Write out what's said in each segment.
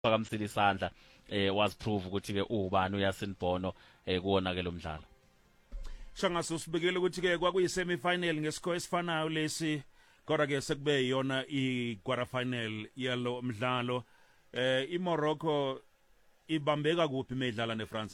phakamsile isandla waziprove ukuthi ke ubani uYasin Bono kuwona ke lo mdlalo. Shangase usibekele ukuthi ke kwakuyi semi final ngesikho esifanayo lesi kodwa ke sekube yona I quarter final yalo mdlalo. iMorocco ibambeka kuphi medlala neFrance?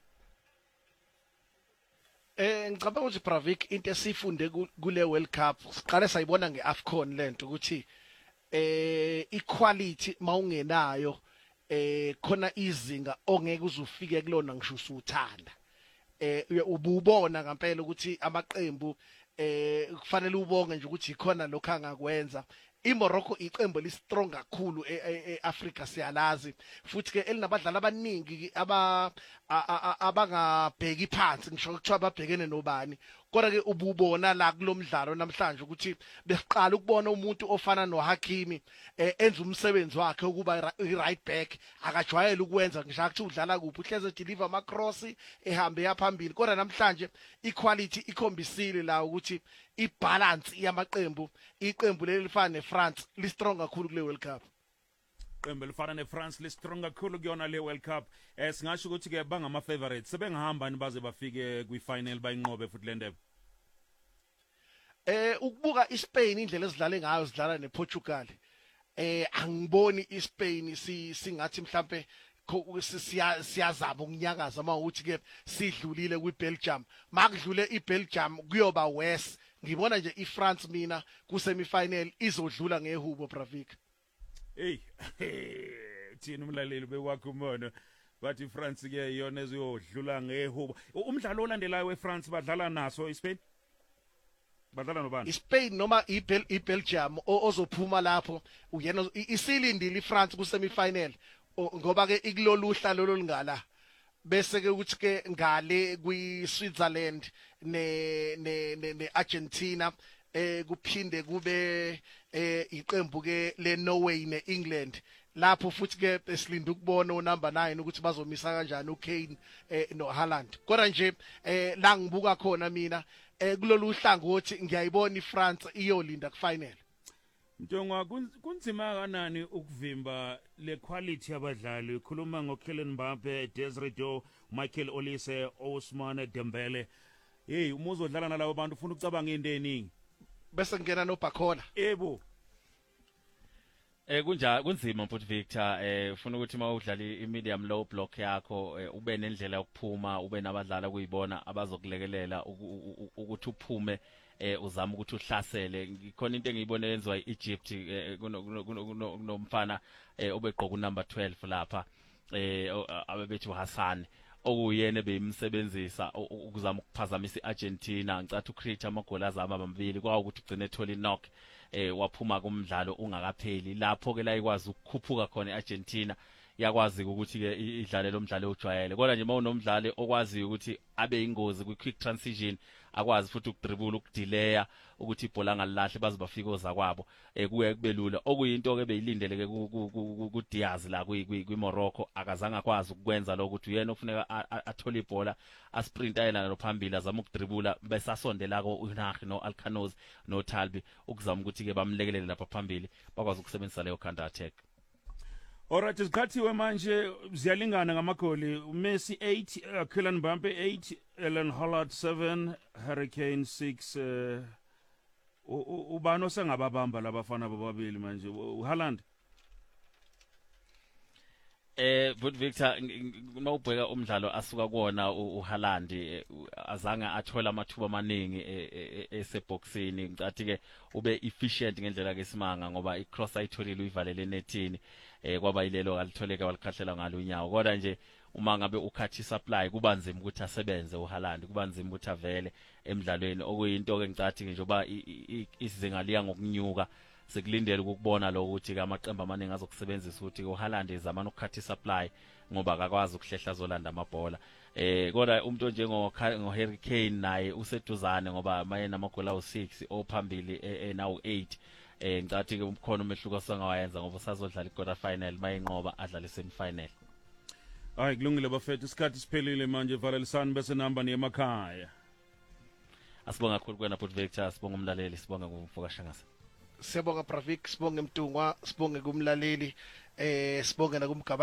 Ngicabanga ukuthi Bravik into esifunde kule World Cup siqale sayibona ngeAfcon lento ukuthi equality mawungenayo khona izinga ongeke uzufike kulona ngisho usuthanda ububona ngempela ukuthi amaqembu kufanele ubonge nje ukuthi ikhona lokho angakwenza. iMorocco iqembu li strong kakhulu eAfrica siyalazi futhi ke elinabadlali abaningi abangabheki phansi ngisho ukuthiwa babhekene nobani kodwa ke ububona la kulomdlalo namhlanje ukuthi besiqala ukubona umuntu ofana noHakimi enza umsebenzi wakhe ukuba right back akajwayele ukwenza ngisho ukuthi udlala kuphi uhleze deliver ama cross ehambe yaphambili kodwa namhlanje equality ikhombisile la ukuthi ibalance yamaqembu iqembu leli lifana neFrance li strong kakhulu kule World Cup. Iqembu lifana neFrance li strong kakhulu kuyona le World Cup. Singasho ukuthi ke bangama favorites sebengahamba baze bafike kwi final bayinqobe futhi le ndebe. Ukubuka iSpain indlela ezidlale ngayo zidlala nePortugal. Angiboni iSpain singathi mhlambe siyazaba ukunyakaza mawukuthi ke sidlulile kwiBelgium makudlule iBelgium kuyoba worse. Ngibona nje iFrance mina kusemifinal izodlula ngehubo Bravik. Hey thina umlaleli bekwakho umono bathi iFrance ke yona eziyodlula ngehubo. Umdlalo olandelayo weFrance badlala naso iSpain. Badlala nobani? iSpain noma iBelgium ozophuma lapho uyena isilindile iFrance kusemifinal ngoba ke ikuloluhla lolungala bese ke ukuthi ke ngale kwiSwitzerland ne Argentina kuphinde kube iqembu ke leNorway neEngland lapho futhi ke esilinda ukubona unumber 9 ukuthi bazomisa kanjani uKane noHaaland kodwa nje la ngibuka khona mina kulolu hlangothi ngiyayibona iFrance iyolinda kufinal. Mntongwa kunzima kanani ukuvimba le quality yabadlali khuluma ngoKylian Mbappe, Desiree Doe, Michael Olise, Ousmane Dembele. Hey umuzo odlala nalawo bantu ufuna ukucabanga into eningi bese ngena noBakola. Yebo. Kunzima mfuthu Victor ufuna ukuthi mawudlala imedium low block yakho ube nendlela yokuphuma ube nabadlala kuyibona abazokulekelela ukuthi uphume uzama ukuthi uhlasele. Ikhona into engiyibone yenziwa eEgypt kunomfana obegqoka unumber 12 lapha abebethi uHassan okuyena beyimsebenzisa ukuzama ukuphazamisa iArgentina ngicathu create amagoli azama amabili kwawukuthi ugcine ethola knock waphuma kumdlalo ungakapheli lapho ke la ikwazi ukukhuphuka khona iArgentina yakwazi ukuthi ke idlale lo mdlalo ojwayele kodwa nje mawunomdlali okwazi ukuthi abe ingozi kwi quick transition akwazi futhi ukudribble ukudelaya ukuthi ibhola ngalilahle baze bafike ozakwabo kuye kube lula okuyinto ke beyilindeleke ku Diaz la kwiMorocco akazange akwazi ukwenza lokho ukuthi uyena ofuneka athola ibhola asprint ayena lo phambili azama ukudribula bese asondela ko uNahi no Alcanoz no Talbi ukuzama ukuthi ke bamlekelele lapha phambili bakwazi ukusebenzisa leyo counter attack. Alright, isikhathiwe manje ziyalingana ngamagoli. Messi 8, Kylian Mbappe 8, Erling Haaland 7, Harry Kane 6. Ubani osengababamba labafana bobabili manje? uHaaland. But Victor mawubheka umdlalo asuka kuona uHaaland azange athola amathuba amaningi eseboxini ngicathi ke ube efficient ngendlela ke simanga ngoba icross ayitholile uyivalele nethini kwaba yilelo alitholeka walikhahlela ngalo unyawo kodwa nje uma ngabe ukhathi supply kuba nzima ukuthi asebenze uHaaland kuba nzima ukuthi avele emidlalweni okuyinto ke ngicathi njengoba izinga liya ngokunyuka sekulindele ukubona lo ukuthi ke amaqembu amaningi azokusebenzisa ukuthi uHaaland izamana ukukhathi supply ngoba akakwazi ukuhlehla zolanda amabhola kodwa umuntu njengoHarry Kane naye useduzane ngoba maye namagoli awu6 ophambili nawu 8 ngicathi ke umkhono umehluko sangawayenza ngoba usazodlala iquarter final mayinqoba adlale semi final. Hayi kulungile bafethu isikhathi siphelile manje valelisani bese namba niyemakhaya. Asibonga kakhulu kwena Put Victor sibonga umlaleli sibonga ngumfoka Shangase. Siyabonga Bravik sibonge Mtungwa sibonge kumlaleli sibonge nakumgaba